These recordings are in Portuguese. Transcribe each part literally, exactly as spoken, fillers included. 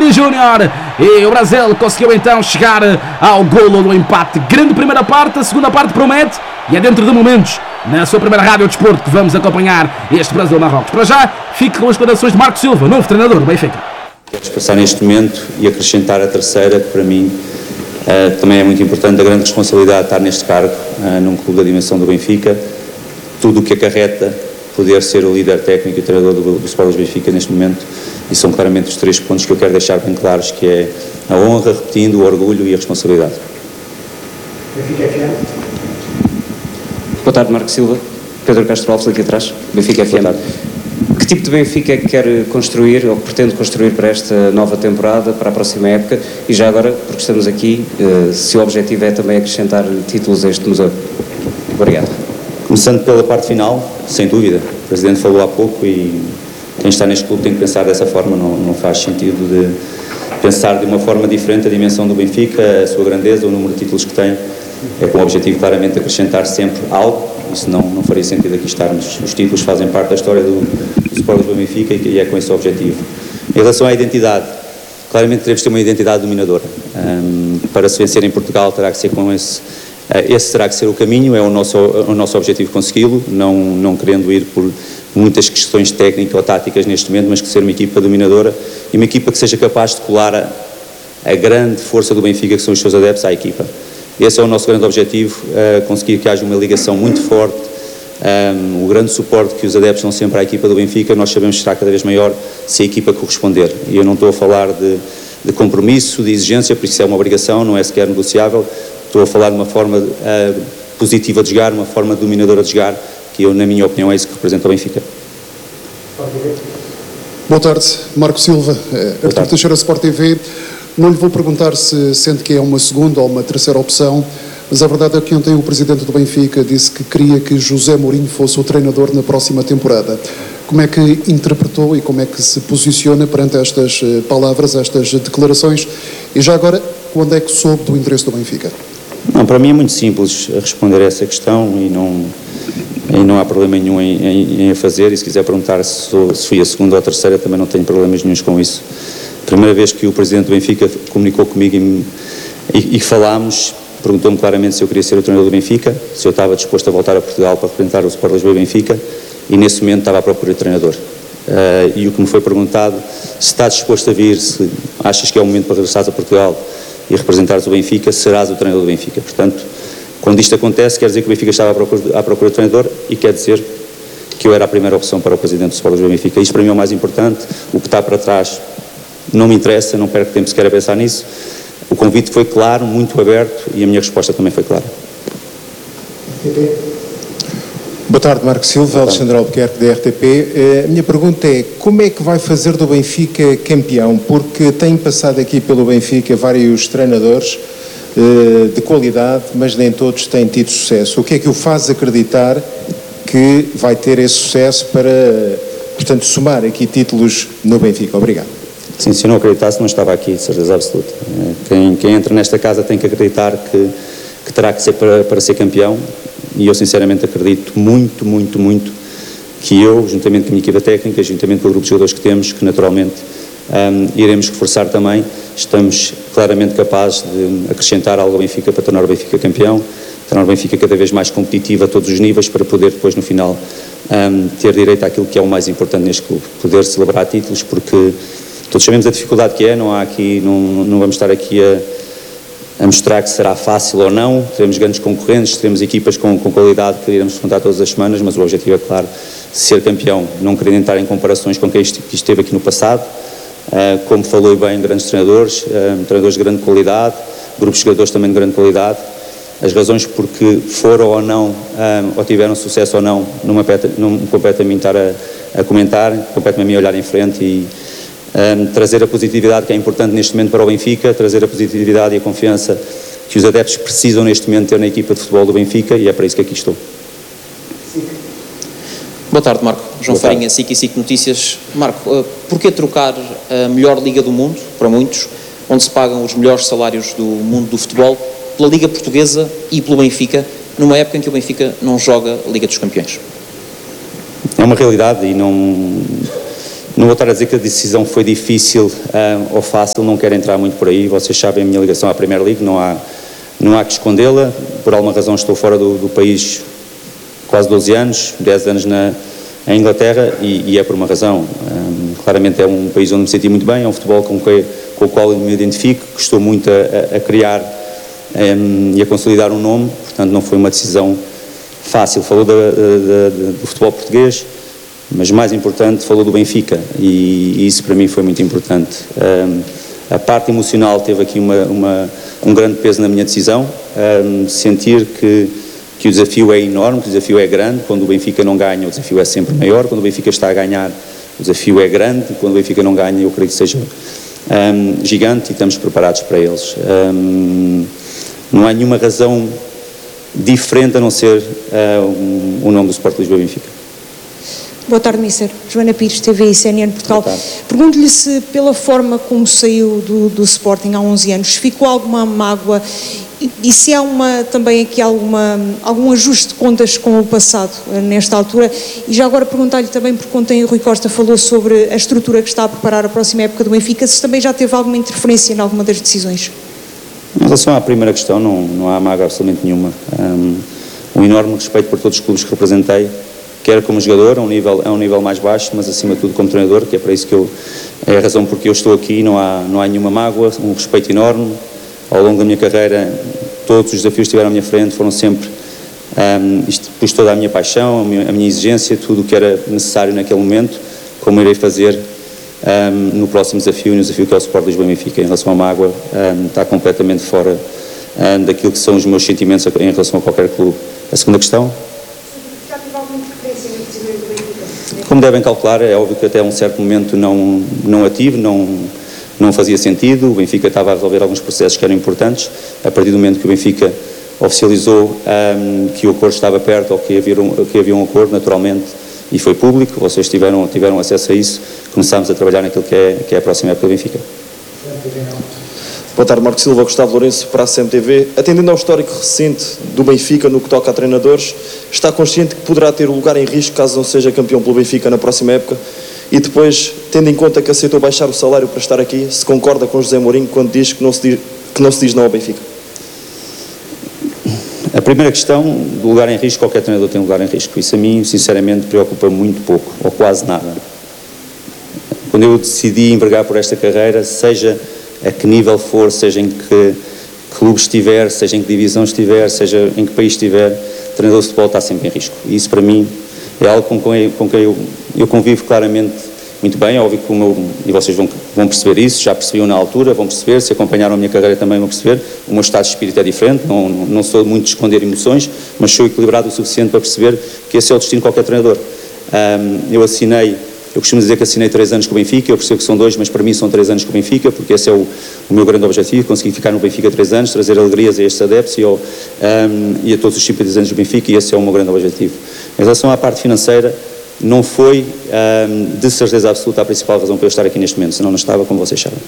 Vini Júnior, e o Brasil conseguiu então chegar ao golo do empate. Grande primeira parte, a segunda parte promete, e é dentro de momentos, na sua primeira rádio desporto, que vamos acompanhar este Brasil-Marrocos. Para já, fique com as declarações de Marco Silva, novo treinador do Benfica. Quero expressar neste momento e acrescentar a terceira, que para mim uh, também é muito importante, a grande responsabilidade de estar neste cargo, uh, num clube da dimensão do Benfica, tudo o que acarreta poder ser o líder técnico e o treinador do, do Sport Lisboa Benfica neste momento, e são claramente os três pontos que eu quero deixar bem claros, que é a honra, repetindo, o orgulho e a responsabilidade. Benfica F M. Boa tarde, Marco Silva. Pedro Castro Alves, aqui atrás, Benfica F M. Que tipo de Benfica é que quer construir ou pretende construir para esta nova temporada, para a próxima época? E já agora, porque estamos aqui, se o objetivo é também acrescentar títulos a este museu. Obrigado. Começando pela parte final, sem dúvida. O Presidente falou há pouco e quem está neste clube tem que pensar dessa forma, não, não faz sentido de pensar de uma forma diferente a dimensão do Benfica, a sua grandeza, o número de títulos que tem. É com o objetivo claramente de acrescentar sempre algo, isso não, não faria sentido aqui estarmos. Os títulos fazem parte da história do, do Sport Lisboa Benfica e é com esse objetivo. Em relação à identidade, claramente teremos de ter uma identidade dominadora. Um, para se vencer em Portugal terá que ser com esse, uh, esse terá que ser o caminho, é o nosso, o nosso objetivo consegui-lo, não, não querendo ir por muitas questões técnicas ou táticas neste momento, mas que ser uma equipa dominadora e uma equipa que seja capaz de colar a, a grande força do Benfica, que são os seus adeptos, à equipa. Esse é o nosso grande objetivo, uh, conseguir que haja uma ligação muito forte, um, o grande suporte que os adeptos dão sempre à equipa do Benfica, nós sabemos que será cada vez maior se a equipa corresponder. E eu não estou a falar de, de compromisso, de exigência, porque isso é uma obrigação, não é sequer negociável, estou a falar de uma forma uh, positiva de jogar, uma forma dominadora de jogar, que eu, na minha opinião, é isso que representa o Benfica. Boa tarde, Marco Silva, Artur Teixeira, Sport T V. Não lhe vou perguntar se sente que é uma segunda ou uma terceira opção, mas a verdade é que ontem o Presidente do Benfica disse que queria que José Mourinho fosse o treinador na próxima temporada. Como é que interpretou e como é que se posiciona perante estas palavras, estas declarações? E já agora, quando é que soube do interesse do Benfica? Não, para mim é muito simples responder a essa questão e não, e não há problema nenhum em, em, em a fazer, e se quiser perguntar se, sou, se fui a segunda ou a terceira também não tenho problemas nenhuns com isso. Primeira vez que o Presidente do Benfica comunicou comigo e, e, e falámos, perguntou-me claramente se eu queria ser o treinador do Benfica, se eu estava disposto a voltar a Portugal para representar o Sport Lisboa e Benfica, e nesse momento estava à procura de treinador. Uh, e o que me foi perguntado, se está disposto a vir, se achas que é o momento para regressares a Portugal e representares o Benfica, serás o treinador do Benfica. Portanto, quando isto acontece, quer dizer que o Benfica estava à procura, à procura de treinador e quer dizer que eu era a primeira opção para o Presidente do Sport Lisboa e Benfica. Isto para mim é o mais importante, o que está para trás não me interessa, não perco tempo sequer a pensar nisso. O convite foi claro, muito aberto, e a minha resposta também foi clara. Boa tarde, Marco Silva, Alexandre Albuquerque, da R T P. A minha pergunta é, como é que vai fazer do Benfica campeão? Porque tem passado aqui pelo Benfica vários treinadores uh, de qualidade, mas nem todos têm tido sucesso. O que é que o faz acreditar que vai ter esse sucesso para, portanto, somar aqui títulos no Benfica? Obrigado. Sim, se eu não acreditasse não estava aqui, de certeza absoluta. Quem, quem entra nesta casa tem que acreditar que, que terá que ser para, para ser campeão, e eu sinceramente acredito muito, muito, muito que eu, juntamente com a minha equipa técnica, juntamente com o grupo de jogadores que temos, que naturalmente um, iremos reforçar também, estamos claramente capazes de acrescentar algo ao Benfica para tornar o Benfica campeão, tornar o Benfica cada vez mais competitivo a todos os níveis, para poder depois no final um, ter direito àquilo que é o mais importante neste clube, poder celebrar títulos, porque todos sabemos a dificuldade que é, não há aqui, não, não vamos estar aqui a, a mostrar que será fácil ou não, teremos grandes concorrentes, teremos equipas com, com qualidade que iremos enfrentar todas as semanas, mas o objetivo é, claro, ser campeão, não querendo entrar em comparações com quem esteve aqui no passado, uh, como falou bem, grandes treinadores, uh, treinadores de grande qualidade, grupos de jogadores também de grande qualidade. As razões porque foram ou não, um, ou tiveram sucesso ou não, não me compete a mim estar a, a comentar, compete-me a mim olhar em frente e Um, trazer a positividade que é importante neste momento para o Benfica, trazer a positividade e a confiança que os adeptos precisam neste momento ter na equipa de futebol do Benfica, e é para isso que aqui estou. Boa tarde, Marco. João Farinha, S I C e S I C Notícias. Marco, uh, porquê trocar a melhor liga do mundo, para muitos, onde se pagam os melhores salários do mundo do futebol, pela Liga Portuguesa e pelo Benfica, numa época em que o Benfica não joga a Liga dos Campeões? É uma realidade e não... Não vou estar a dizer que a decisão foi difícil uh, ou fácil, não quero entrar muito por aí. Vocês sabem a minha ligação à Premier League, não há, não há que escondê-la. Por alguma razão estou fora do, do país quase doze anos, dez anos na, em Inglaterra e, e é por uma razão. Um, claramente é um país onde me senti muito bem, é um futebol com, que, com o qual eu me identifico, que estou muito a, a criar um, e a consolidar um nome, portanto não foi uma decisão fácil. Falou da, da, da, do futebol português, mas mais importante, falou do Benfica e, e isso para mim foi muito importante. Um, a parte emocional teve aqui uma, uma, um grande peso na minha decisão, um, sentir que, que o desafio é enorme, que o desafio é grande. Quando o Benfica não ganha, o desafio é sempre maior. Quando o Benfica está a ganhar, o desafio é grande. Quando o Benfica não ganha, eu creio que seja um, gigante e estamos preparados para eles. Um, não há nenhuma razão diferente a não ser uh, um, o nome do Sport Lisboa Benfica. Boa tarde, Mister Joana Pires, T V I C N N Portugal. Pergunto-lhe se, pela forma como saiu do, do Sporting há onze anos, ficou alguma mágoa e, e se há uma, também aqui alguma, algum ajuste de contas com o passado nesta altura. E já agora perguntar-lhe também, porque ontem o Rui Costa falou sobre a estrutura que está a preparar a próxima época do Benfica, se também já teve alguma interferência em alguma das decisões. Em relação à primeira questão, não, não há mágoa absolutamente nenhuma. Um, um enorme respeito por todos os clubes que representei, quer como jogador, a um nível, a um nível mais baixo, mas acima de tudo como treinador, que é para isso que eu, é a razão porque eu estou aqui. Não há, não há nenhuma mágoa, um respeito enorme. Ao longo da minha carreira, todos os desafios que estiveram à minha frente foram sempre, um, isto, pus toda a minha paixão, a minha, a minha exigência, tudo o que era necessário naquele momento, como irei fazer um, no próximo desafio, no desafio que é o Sport Lisboa Benfica. Em relação à mágoa, um, está completamente fora um, daquilo que são os meus sentimentos em relação a qualquer clube. A segunda questão? Como devem calcular, é óbvio que até um certo momento não, não a tive, não, não fazia sentido. O Benfica estava a resolver alguns processos que eram importantes. A partir do momento que o Benfica oficializou um, que o acordo estava perto ou que havia, um, que havia um acordo, naturalmente, e foi público, vocês tiveram, tiveram acesso a isso, começámos a trabalhar naquilo que é, que é a próxima época do Benfica. Boa tarde, Marco Silva, Gustavo Lourenço, para a C M T V. Atendendo ao histórico recente do Benfica no que toca a treinadores, está consciente que poderá ter lugar em risco caso não seja campeão pelo Benfica na próxima época? E depois, tendo em conta que aceitou baixar o salário para estar aqui, se concorda com José Mourinho quando diz que não se diz, que não, se diz não ao Benfica? A primeira questão, do lugar em risco, qualquer treinador tem lugar em risco. Isso a mim, sinceramente, preocupa muito pouco, ou quase nada. Quando eu decidi envergar por esta carreira, seja a que nível for, seja em que clube estiver, seja em que divisão estiver, seja em que país estiver, o treinador de futebol está sempre em risco. E isso para mim é algo com quem, com quem eu, eu convivo claramente muito bem. É óbvio que o meu, e vocês vão, vão perceber isso, já percebiam na altura, vão perceber, se acompanharam a minha carreira também vão perceber, o meu estado de espírito é diferente, não, não sou muito de esconder emoções, mas sou equilibrado o suficiente para perceber que esse é o destino de qualquer treinador. Um, eu assinei Eu costumo dizer que assinei três anos com o Benfica, eu percebo que são dois, mas para mim são três anos com o Benfica, porque esse é o, o meu grande objetivo, conseguir ficar no Benfica três anos, trazer alegrias a estes adeptos e, ao, um, e a todos os simpatizantes do Benfica, e esse é o meu grande objetivo. Em relação à parte financeira, não foi um, de certeza absoluta a principal razão para eu estar aqui neste momento, senão não estava, como vocês sabem.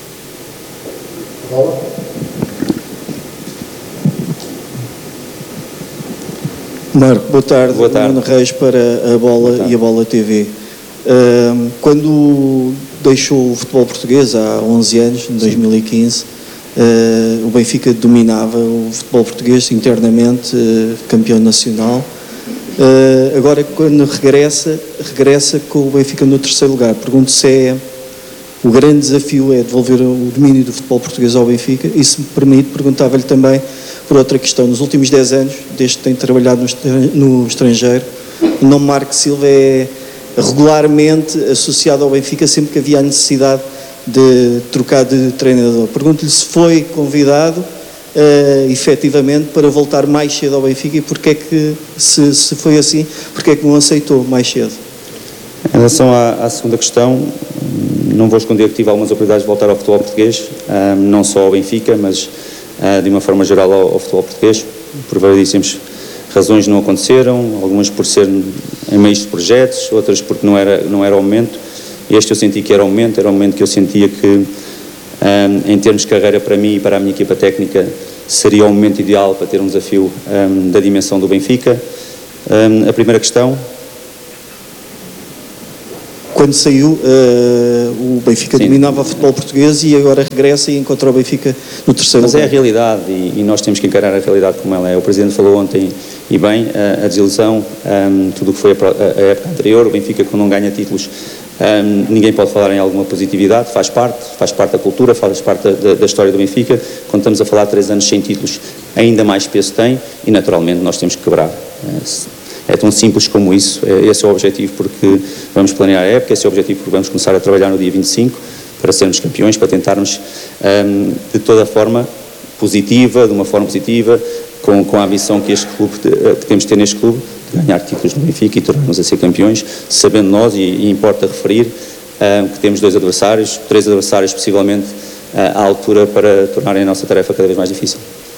Marco, boa tarde. Boa tarde. Nuno Reis para a Bola e a Bola T V. Uh, quando deixou o futebol português há onze anos, em dois mil e quinze, uh, o Benfica dominava o futebol português internamente, uh, campeão nacional. Uh, agora, quando regressa, regressa com o Benfica no terceiro lugar. Pergunto se é o grande desafio é devolver o domínio do futebol português ao Benfica, e se me permite, perguntava-lhe também por outra questão. Nos últimos dez anos, desde que tem trabalhado no estrangeiro, o nome Marco Silva é regularmente associado ao Benfica sempre que havia a necessidade de trocar de treinador. Pergunto-lhe se foi convidado uh, efetivamente para voltar mais cedo ao Benfica e porque é que, se, se foi assim, porque é que não aceitou mais cedo? Em relação à, à segunda questão, não vou esconder que tive algumas oportunidades de voltar ao futebol português, um, não só ao Benfica, mas uh, de uma forma geral ao, ao futebol português. Por variedíssimas razões não aconteceram, algumas por ser em meios de projetos, outras porque não era, não era o momento. Este eu senti que era o momento, era o momento que eu sentia que, um, em termos de carreira para mim e para a minha equipa técnica, seria o momento ideal para ter um desafio um, da dimensão do Benfica. Um, a primeira questão... quando saiu, uh, o Benfica Sim. dominava o futebol português e agora regressa e encontra o Benfica no terceiro Mas lugar. é a realidade e, e nós temos que encarar a realidade como ela é. O Presidente falou ontem, e bem, a, a desilusão, um, tudo o que foi a, a época anterior, o Benfica quando não ganha títulos, um, ninguém pode falar em alguma positividade, faz parte, faz parte da cultura, faz parte da, da história do Benfica. Quando estamos a falar de três anos sem títulos, ainda mais peso tem e naturalmente nós temos que quebrar. É tão simples como isso, esse é o objetivo porque vamos planear a época, esse é o objetivo porque vamos começar a trabalhar no dia vinte e cinco para sermos campeões, para tentarmos um, de toda a forma positiva, de uma forma positiva, com, com a ambição que este clube, temos de ter neste clube, de ganhar títulos no Benfica e tornar-nos a ser campeões, sabendo nós, e, e importa referir, um, que temos dois adversários, três adversários possivelmente uh, à altura para tornarem a nossa tarefa cada vez mais difícil.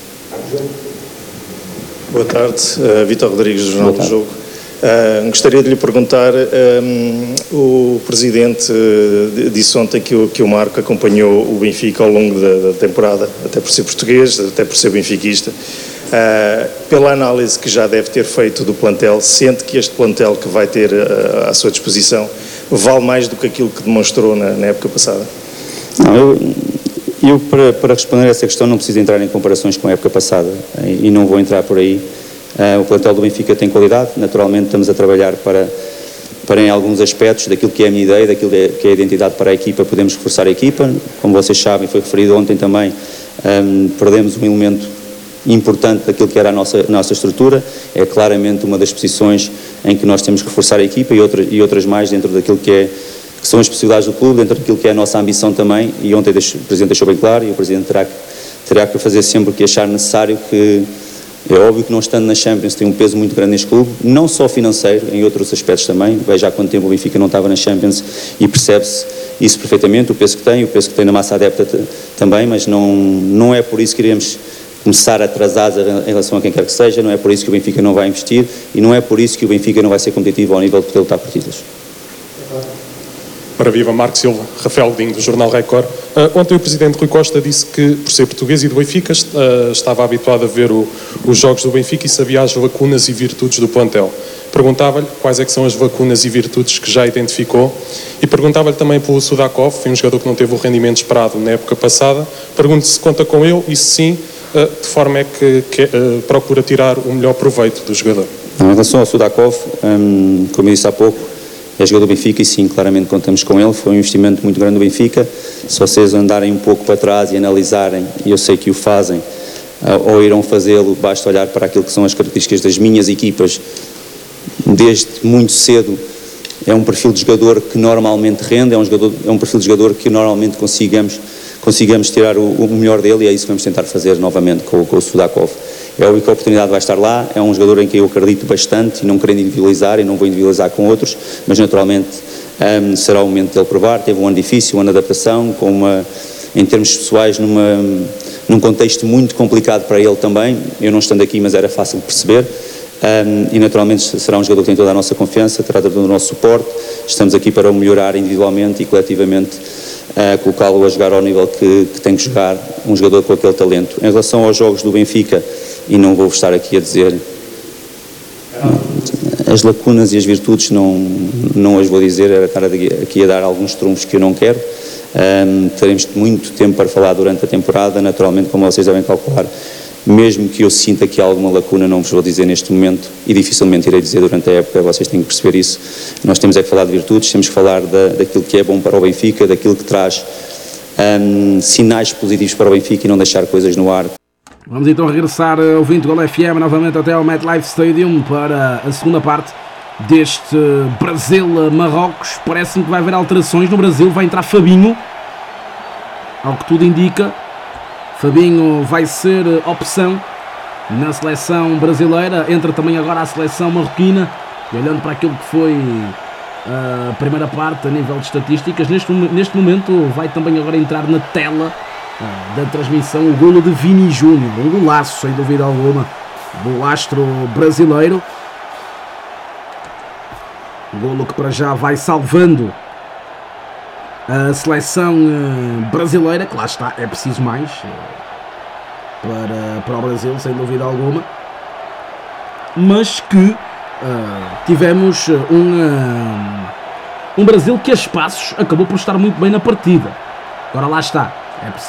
Boa tarde, uh, Vítor Rodrigues, do Jornal do Jogo. Uh, gostaria de lhe perguntar, um, o Presidente uh, disse ontem que o, que o Marco acompanhou o Benfica ao longo da, da temporada, até por ser português, até por ser benfiquista. Uh, pela análise que já deve ter feito do plantel, sente que este plantel que vai ter uh, à sua disposição vale mais do que aquilo que demonstrou na, na época passada? Não, eu... Eu, para, para responder a essa questão, não preciso entrar em comparações com a época passada e, e não vou entrar por aí. Uh, o plantel do Benfica tem qualidade, naturalmente estamos a trabalhar para, para em alguns aspectos daquilo que é a minha ideia, daquilo que é a identidade para a equipa, podemos reforçar a equipa. Como vocês sabem, foi referido ontem também, um, perdemos um elemento importante daquilo que era a nossa, nossa estrutura, é claramente uma das posições em que nós temos que reforçar a equipa e, outra, e outras mais dentro daquilo que é que são as possibilidades do clube, dentro daquilo que é a nossa ambição também, e ontem deixo, o Presidente deixou bem claro, e o Presidente terá que, terá que fazer sempre o que achar necessário, que é óbvio que não estando na Champions tem um peso muito grande neste clube, não só financeiro, em outros aspectos também, veja há quanto tempo o Benfica não estava na Champions e percebe-se isso perfeitamente, o peso que tem, o peso que tem na massa adepta também, mas não, não é por isso que iremos começar atrasados em relação a quem quer que seja, não é por isso que o Benfica não vai investir e não é por isso que o Benfica não vai ser competitivo ao nível de poder lutar por títulos. Para viva, Marco Silva, Rafael Godinho, do Jornal Record. Uh, ontem o Presidente Rui Costa disse que, por ser português e do Benfica, uh, estava habituado a ver o, os jogos do Benfica e sabia as lacunas e virtudes do plantel. Perguntava-lhe quais é que são as lacunas e virtudes que já identificou e perguntava-lhe também pelo Sudakov, foi um jogador que não teve o rendimento esperado na época passada. Pergunto se conta com ele e se sim, uh, de forma é que, que uh, procura tirar o melhor proveito do jogador. Em relação ao Sudakov, um, como eu disse há pouco, é jogador do Benfica e sim, claramente contamos com ele, foi um investimento muito grande do Benfica. Se vocês andarem um pouco para trás e analisarem, e eu sei que o fazem, ou irão fazê-lo, basta olhar para aquilo que são as características das minhas equipas, desde muito cedo, é um perfil de jogador que normalmente rende, é um, jogador, é um perfil de jogador que normalmente consigamos, consigamos tirar o, o melhor dele e é isso que vamos tentar fazer novamente com, com o Sudakov. É óbvio que a oportunidade vai estar lá, é um jogador em que eu acredito bastante e não querendo individualizar e não vou individualizar com outros, mas naturalmente um, será o momento dele provar. Teve um ano difícil, um ano de adaptação, com uma, em termos pessoais, numa, num contexto muito complicado para ele também, eu não estando aqui, mas era fácil de perceber, um, e naturalmente será um jogador que tem toda a nossa confiança, terá todo o nosso suporte, estamos aqui para o melhorar individualmente e coletivamente, uh, colocá-lo a jogar ao nível que, que tem que jogar, um jogador com aquele talento. Em relação aos jogos do Benfica, e não vou estar aqui a dizer as lacunas e as virtudes, não, não as vou dizer, era estar aqui a dar alguns trunfos que eu não quero. Um, teremos muito tempo para falar durante a temporada, naturalmente, como vocês devem calcular, mesmo que eu sinta que há alguma lacuna, não vos vou dizer neste momento e dificilmente irei dizer durante a época, vocês têm que perceber isso. Nós temos é que falar de virtudes, temos que falar da, daquilo que é bom para o Benfica, daquilo que traz um, sinais positivos para o Benfica e não deixar coisas no ar. Vamos então regressar ao vinte Gol F M, novamente até ao MetLife Stadium para a segunda parte deste Brasil-Marrocos. Parece-me que vai haver alterações no Brasil, vai entrar Fabinho, ao que tudo indica. Fabinho vai ser opção na seleção brasileira, entra também agora a seleção marroquina, e olhando para aquilo que foi a primeira parte a nível de estatísticas, neste, neste momento vai também agora entrar na tela da transmissão o golo de Vini Júnior, um golaço sem dúvida alguma do astro brasileiro, golo que para já vai salvando a seleção brasileira, que lá está, é preciso mais para, para o Brasil sem dúvida alguma, mas que uh, tivemos um, uh, Um Brasil que a espaços acabou por estar muito bem na partida. Agora lá está. É